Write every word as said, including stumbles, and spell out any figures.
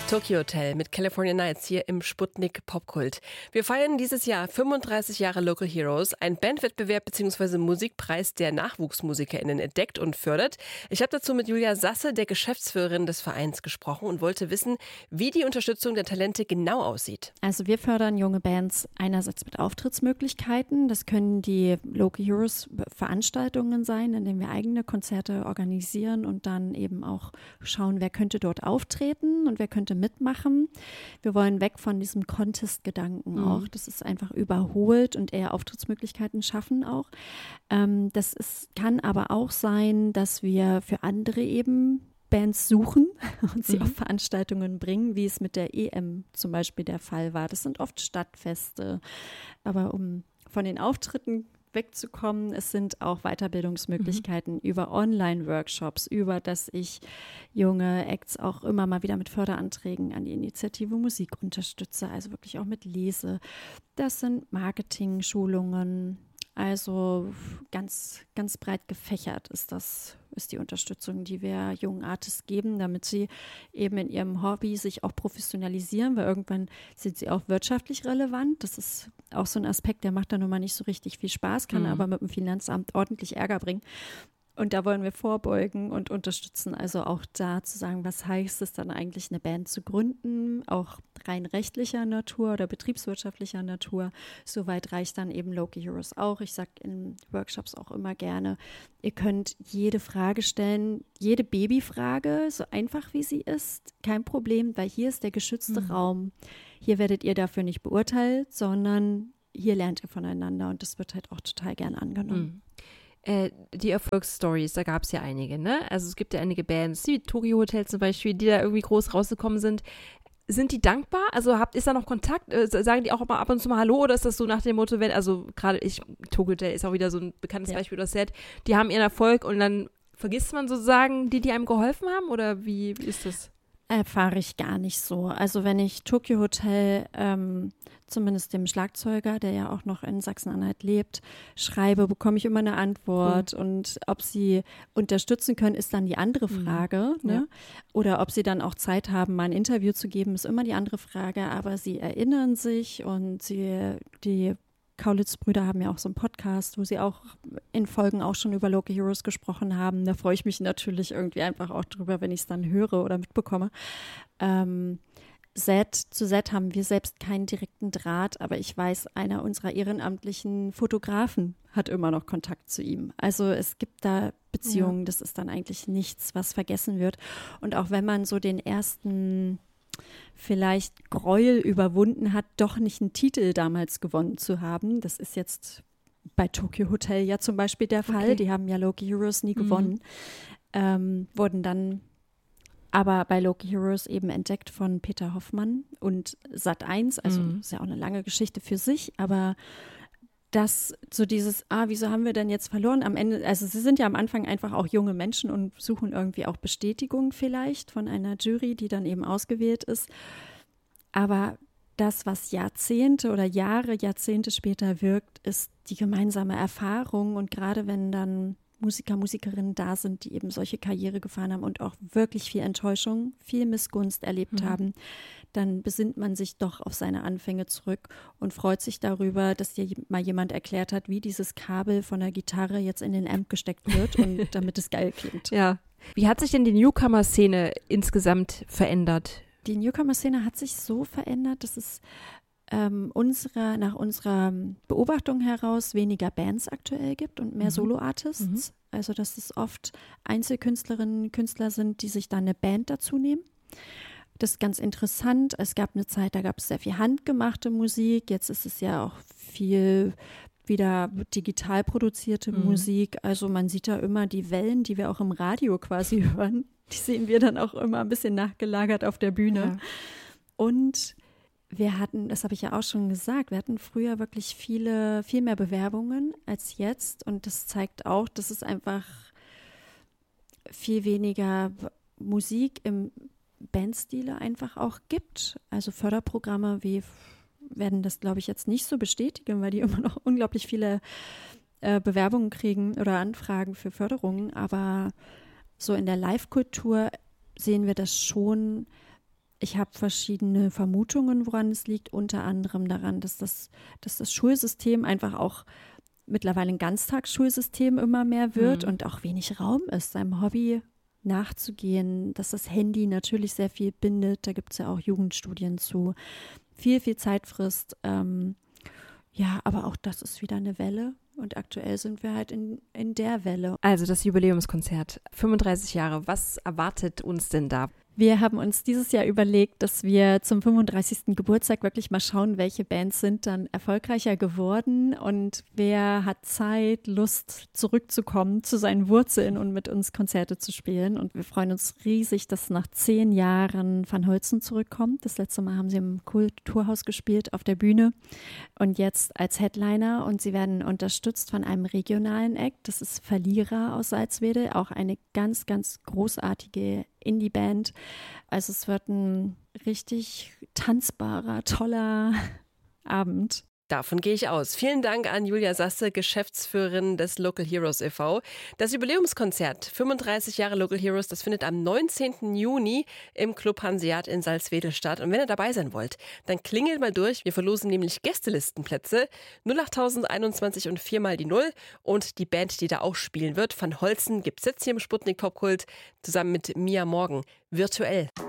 Tokyo Hotel mit California Nights hier im Sputnik Popkult. Wir feiern dieses Jahr fünfunddreißig Jahre Local Heroes, ein Bandwettbewerb bzw. Musikpreis, der NachwuchsmusikerInnen entdeckt und fördert. Ich habe dazu mit Julia Sasse, der Geschäftsführerin des Vereins, gesprochen und wollte wissen, wie die Unterstützung der Talente genau aussieht. Also wir fördern junge Bands einerseits mit Auftrittsmöglichkeiten. Das können die Local Heroes Veranstaltungen sein, in denen wir eigene Konzerte organisieren und dann eben auch schauen, wer könnte dort auftreten und wer könnte mitmachen. Wir wollen weg von diesem Contest-Gedanken mhm. auch. Das ist einfach überholt und eher Auftrittsmöglichkeiten schaffen auch. Ähm, das ist, kann aber auch sein, dass wir für andere eben Bands suchen und sie mhm. auf Veranstaltungen bringen, wie es mit der E M zum Beispiel der Fall war. Das sind oft Stadtfeste. Aber um von den Auftritten wegzukommen. Es sind auch Weiterbildungsmöglichkeiten mhm. über Online-Workshops, über dass ich junge Acts auch immer mal wieder mit Förderanträgen an die Initiative Musik unterstütze, also wirklich auch mit Lese. Das sind Marketing-Schulungen, also ganz, ganz breit gefächert ist das, ist die Unterstützung, die wir jungen Artists geben, damit sie eben in ihrem Hobby sich auch professionalisieren, weil irgendwann sind sie auch wirtschaftlich relevant. Das ist auch so ein Aspekt, der macht dann nun mal nicht so richtig viel Spaß, kann mhm. aber mit dem Finanzamt ordentlich Ärger bringen. Und da wollen wir vorbeugen und unterstützen, also auch da zu sagen, was heißt es dann eigentlich, eine Band zu gründen, auch rein rechtlicher Natur oder betriebswirtschaftlicher Natur. Soweit reicht dann eben Local Heroes auch. Ich sage in Workshops auch immer gerne, ihr könnt jede Frage stellen, jede Babyfrage, so einfach wie sie ist, kein Problem, weil hier ist der geschützte mhm. Raum. Hier werdet ihr dafür nicht beurteilt, sondern hier lernt ihr voneinander und das wird halt auch total gern angenommen. Mhm. Äh, die Erfolgsstories, da gab es ja einige, ne? Also es gibt ja einige Bands, wie Tokyo Hotel zum Beispiel, die da irgendwie groß rausgekommen sind. Sind die dankbar? Also habt, ist da noch Kontakt? Äh, sagen die auch mal ab und zu mal Hallo oder ist das so nach dem Motto, wenn, also gerade ich, Tokyo Hotel ist auch wieder so ein bekanntes ja. Beispiel oder Set, die haben ihren Erfolg und dann vergisst man sozusagen die, die einem geholfen haben oder wie, wie ist das? Erfahre ich gar nicht so. Also wenn ich Tokyo Hotel, ähm, zumindest dem Schlagzeuger, der ja auch noch in Sachsen-Anhalt lebt, schreibe, bekomme ich immer eine Antwort. Mhm. Und ob sie unterstützen können, ist dann die andere Frage. Mhm. Ne? Ja. Oder ob sie dann auch Zeit haben, mal ein Interview zu geben, ist immer die andere Frage. Aber sie erinnern sich und sie, die Kaulitz-Brüder haben ja auch so einen Podcast, wo sie auch in Folgen auch schon über Local Heroes gesprochen haben. Da freue ich mich natürlich irgendwie einfach auch drüber, wenn ich es dann höre oder mitbekomme. Ähm, Zed, zu Zed haben wir selbst keinen direkten Draht, aber ich weiß, einer unserer ehrenamtlichen Fotografen hat immer noch Kontakt zu ihm. Also es gibt da Beziehungen, ja. Das ist dann eigentlich nichts, was vergessen wird. Und auch wenn man so den ersten vielleicht Gräuel überwunden hat, doch nicht einen Titel damals gewonnen zu haben. Das ist jetzt bei Tokyo Hotel ja zum Beispiel der Fall. Okay. Die haben ja Local Heroes nie mhm. gewonnen. Ähm, wurden dann aber bei Local Heroes eben entdeckt von Peter Hoffmann und Sat eins. Also mhm. ist ja auch eine lange Geschichte für sich, aber dass so dieses, ah, wieso haben wir denn jetzt verloren? Am Ende, also sie sind ja am Anfang einfach auch junge Menschen und suchen irgendwie auch Bestätigung vielleicht von einer Jury, die dann eben ausgewählt ist. Aber das, was Jahrzehnte oder Jahre, Jahrzehnte später wirkt, ist die gemeinsame Erfahrung. Und gerade wenn dann Musiker, Musikerinnen da sind, die eben solche Karriere gefahren haben und auch wirklich viel Enttäuschung, viel Missgunst erlebt mhm. haben, dann besinnt man sich doch auf seine Anfänge zurück und freut sich darüber, dass dir mal jemand erklärt hat, wie dieses Kabel von der Gitarre jetzt in den Amp gesteckt wird und damit es geil klingt. Ja. Wie hat sich denn die Newcomer-Szene insgesamt verändert? Die Newcomer-Szene hat sich so verändert, dass es ähm, unserer, nach unserer Beobachtung heraus weniger Bands aktuell gibt und mehr mhm. Solo-Artists. Mhm. Also dass es oft Einzelkünstlerinnen und Künstler sind, die sich dann eine Band dazu nehmen. Das ist ganz interessant. Es gab eine Zeit, da gab es sehr viel handgemachte Musik. Jetzt ist es ja auch viel wieder digital produzierte mhm. Musik. Also man sieht da immer die Wellen, die wir auch im Radio quasi hören. Die sehen wir dann auch immer ein bisschen nachgelagert auf der Bühne. Ja. Und wir hatten, das habe ich ja auch schon gesagt, wir hatten früher wirklich viele, viel mehr Bewerbungen als jetzt. Und das zeigt auch, dass es einfach viel weniger Musik im Bandstile einfach auch gibt. Also Förderprogramme wie werden das, glaube ich, jetzt nicht so bestätigen, weil die immer noch unglaublich viele äh, Bewerbungen kriegen oder Anfragen für Förderungen. Aber so in der Live-Kultur sehen wir das schon Ich habe verschiedene Vermutungen, woran es liegt. Unter anderem daran, dass das, dass das Schulsystem einfach auch mittlerweile ein Ganztagsschulsystem immer mehr wird mhm. und auch wenig Raum ist, seinem Hobby nachzugehen, dass das Handy natürlich sehr viel bindet. Da gibt es ja auch Jugendstudien zu. Viel, viel Zeit frisst. Ähm, ja, aber auch das ist wieder eine Welle. Und aktuell sind wir halt in, in der Welle. Also das Jubiläumskonzert, fünfunddreißig Jahre, was erwartet uns denn da? Wir haben uns dieses Jahr überlegt, dass wir zum fünfunddreißigsten Geburtstag wirklich mal schauen, welche Bands sind dann erfolgreicher geworden und wer hat Zeit, Lust zurückzukommen zu seinen Wurzeln und mit uns Konzerte zu spielen. Und wir freuen uns riesig, dass nach zehn Jahren Van Holzen zurückkommt. Das letzte Mal haben sie im Kulturhaus gespielt auf der Bühne und jetzt als Headliner. Und sie werden unterstützt von einem regionalen Act. Das ist Verlierer aus Salzwedel, auch eine ganz, ganz großartige Indie-Band. Also es wird ein richtig tanzbarer, toller Abend. Davon gehe ich aus. Vielen Dank an Julia Sasse, Geschäftsführerin des Local Heroes e V Das Jubiläumskonzert, fünfunddreißig Jahre Local Heroes, das findet am neunzehnten Juni im Club Hanseat in Salzwedel statt. Und wenn ihr dabei sein wollt, dann klingelt mal durch. Wir verlosen nämlich Gästelistenplätze null acht einundzwanzig und vier mal die Null. Und die Band, die da auch spielen wird, Van Holzen, gibt es jetzt hier im Sputnik Popkult zusammen mit Mia Morgen virtuell.